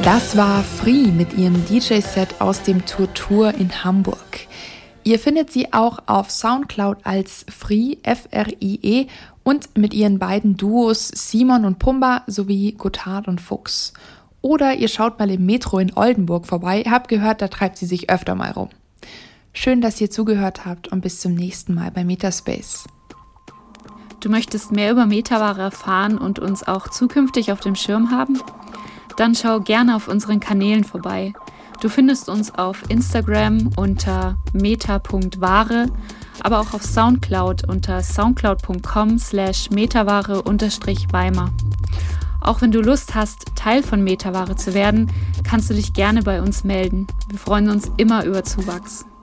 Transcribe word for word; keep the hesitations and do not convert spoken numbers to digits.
Das war Free mit ihrem D J-Set aus dem Tour Tour in Hamburg. Ihr findet sie auch auf Soundcloud als Free, F R I E, und mit ihren beiden Duos Simon und Pumba sowie Gotthard und Fuchs. Oder ihr schaut mal im Metro in Oldenburg vorbei. Ihr habt gehört, da treibt sie sich öfter mal rum. Schön, dass ihr zugehört habt und bis zum nächsten Mal bei Metaspace. Du möchtest mehr über Metaware erfahren und uns auch zukünftig auf dem Schirm haben? Dann schau gerne auf unseren Kanälen vorbei. Du findest uns auf Instagram unter meta punkt ware, aber auch auf Soundcloud unter soundcloud punkt com slash metaware unterstrich weimar. Auch wenn du Lust hast, Teil von Metaware zu werden, kannst du dich gerne bei uns melden. Wir freuen uns immer über Zuwachs.